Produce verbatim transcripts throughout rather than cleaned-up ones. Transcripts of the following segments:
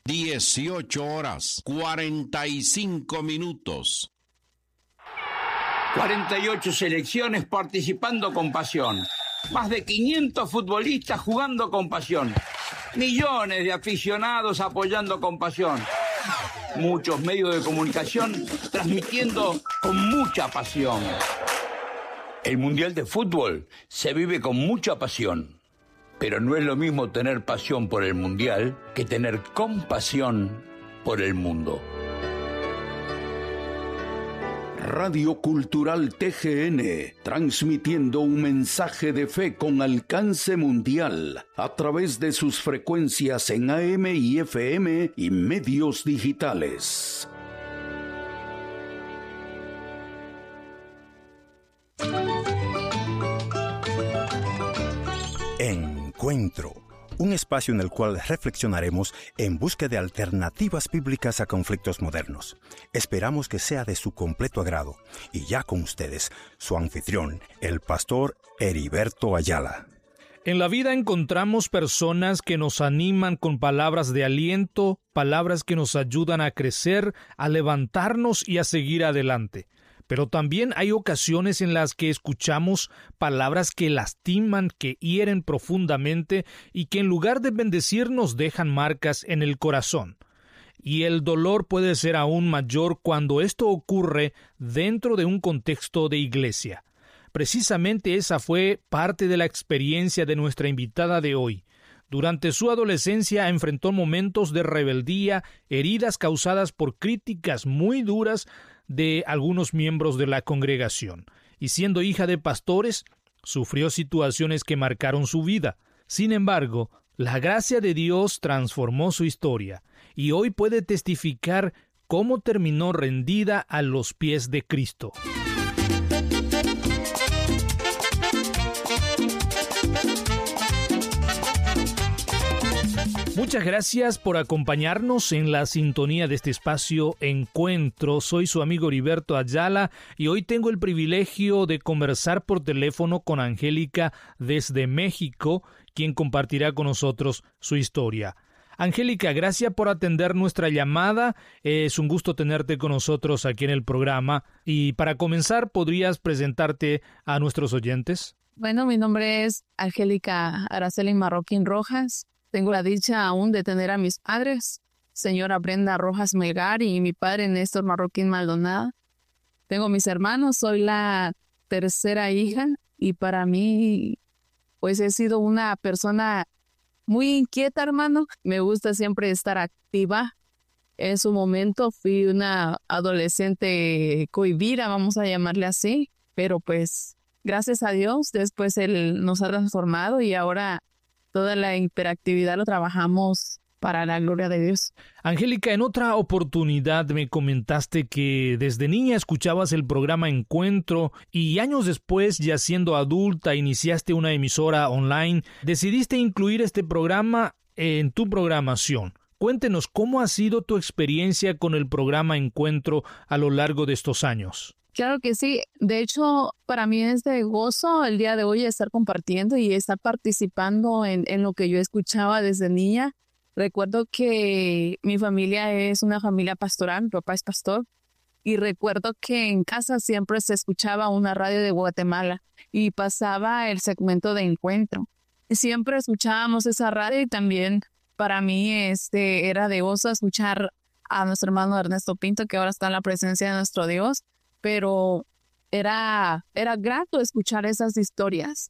dieciocho horas, cuarenta y cinco minutos. cuarenta y ocho selecciones participando con pasión. Más de quinientos futbolistas jugando con pasión. Millones de aficionados apoyando con pasión. Muchos medios de comunicación transmitiendo con mucha pasión. El Mundial de Fútbol se vive con mucha pasión. Pero no es lo mismo tener pasión por el Mundial que tener compasión por el mundo. Radio Cultural T G N, transmitiendo un mensaje de fe con alcance mundial a través de sus frecuencias en A M y F M y medios digitales. Encuentro, un espacio en el cual reflexionaremos en busca de alternativas bíblicas a conflictos modernos. Esperamos que sea de su completo agrado. Y ya con ustedes, su anfitrión, el pastor Heriberto Ayala. En la vida encontramos personas que nos animan con palabras de aliento, palabras que nos ayudan a crecer, a levantarnos y a seguir adelante. Pero también hay ocasiones en las que escuchamos palabras que lastiman, que hieren profundamente y que en lugar de bendecirnos dejan marcas en el corazón. Y el dolor puede ser aún mayor cuando esto ocurre dentro de un contexto de iglesia. Precisamente esa fue parte de la experiencia de nuestra invitada de hoy. Durante su adolescencia enfrentó momentos de rebeldía, heridas causadas por críticas muy duras de algunos miembros de la congregación, y siendo hija de pastores, sufrió situaciones que marcaron su vida. Sin embargo, la gracia de Dios transformó su historia, y hoy puede testificar cómo terminó rendida a los pies de Cristo. Muchas gracias por acompañarnos en la sintonía de este espacio Encuentro. Soy su amigo Heriberto Ayala y hoy tengo el privilegio de conversar por teléfono con Angélica desde México, quien compartirá con nosotros su historia. Angélica, gracias por atender nuestra llamada. Es un gusto tenerte con nosotros aquí en el programa. Y para comenzar, ¿podrías presentarte a nuestros oyentes? Bueno, mi nombre es Angélica Araceli Marroquín Rojas. Tengo la dicha aún de tener a mis padres, señora Brenda Rojas Melgar y mi padre Néstor Marroquín Maldonado. Tengo mis hermanos, soy la tercera hija y para mí, pues he sido una persona muy inquieta, hermano. Me gusta siempre estar activa. En su momento fui una adolescente cohibida, vamos a llamarle así, pero pues gracias a Dios, después Él nos ha transformado y ahora toda la hiperactividad lo trabajamos para la gloria de Dios. Angélica, en otra oportunidad me comentaste que desde niña escuchabas el programa Encuentro y años después, ya siendo adulta, iniciaste una emisora online. Decidiste incluir este programa en tu programación. Cuéntenos, ¿cómo ha sido tu experiencia con el programa Encuentro a lo largo de estos años? Claro que sí. De hecho, para mí es de gozo el día de hoy estar compartiendo y estar participando en, en lo que yo escuchaba desde niña. Recuerdo que mi familia es una familia pastoral, mi papá es pastor, y recuerdo que en casa siempre se escuchaba una radio de Guatemala y pasaba el segmento de Encuentro. Siempre escuchábamos esa radio y también para mí este era de gozo escuchar a nuestro hermano Ernesto Pinto, que ahora está en la presencia de nuestro Dios. Pero era, era grato escuchar esas historias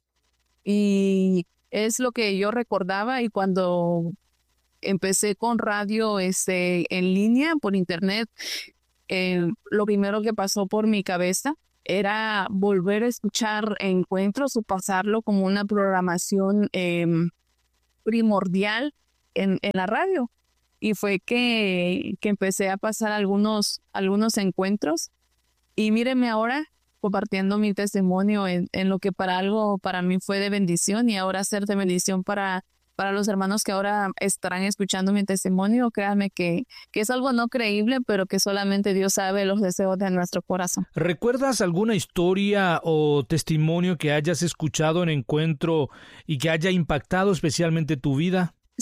y es lo que yo recordaba. Y cuando empecé con radio este, en línea, por internet, eh, lo primero que pasó por mi cabeza era volver a escuchar Encuentros o pasarlo como una programación eh, primordial en, en la radio. Y fue que, que empecé a pasar algunos, algunos encuentros. Y míreme ahora compartiendo mi testimonio en, en lo que para algo para mí fue de bendición y ahora ser de bendición para, para los hermanos que ahora estarán escuchando mi testimonio. Créanme que, que es algo no creíble, pero que solamente Dios sabe los deseos de nuestro corazón. ¿Recuerdas alguna historia o testimonio que hayas escuchado en Encuentro y que haya impactado especialmente tu vida?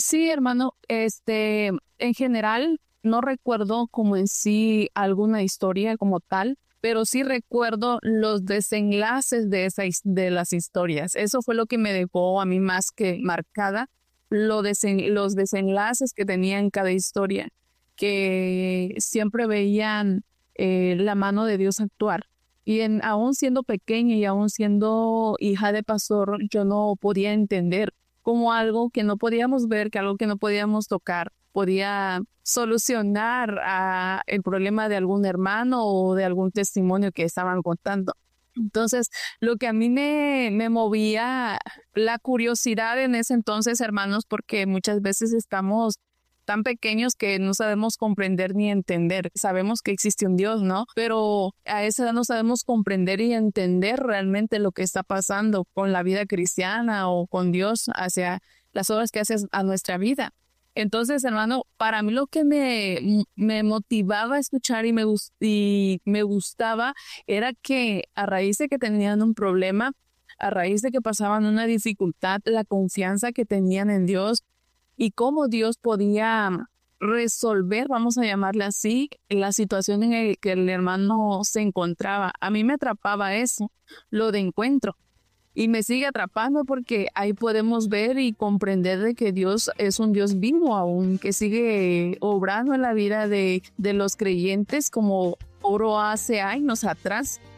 Sí, hermano, este, en general no recuerdo como en sí alguna historia como tal, pero sí recuerdo los desenlaces de esa, his- de las historias. Eso fue lo que me dejó a mí más que marcada, lo desen- los desenlaces que tenía en cada historia, que siempre veían eh, la mano de Dios actuar. Y en, aún siendo pequeña y aún siendo hija de pastor, yo no podía entender cómo algo que no podíamos ver, que algo que no podíamos tocar, podía solucionar ah, el problema de algún hermano o de algún testimonio que estaban contando. Entonces, lo que a mí me, me movía la curiosidad en ese entonces, hermanos, porque muchas veces estamos tan pequeños que no sabemos comprender ni entender. Sabemos que existe un Dios, ¿no? Pero a esa edad no sabemos comprender y entender realmente lo que está pasando con la vida cristiana o con Dios hacia las obras que hace a nuestra vida. Entonces, hermano, para mí lo que me, me motivaba a escuchar y me, gus- y me gustaba era que a raíz de que tenían un problema, a raíz de que pasaban una dificultad, la confianza que tenían en Dios y cómo Dios podía resolver, vamos a llamarle así, la situación en la que el hermano se encontraba. A mí me atrapaba eso, lo de encuentro. Y me sigue atrapando porque ahí podemos ver y comprender de que Dios es un Dios vivo aún, que sigue obrando en la vida de, de los creyentes como obró hace años atrás.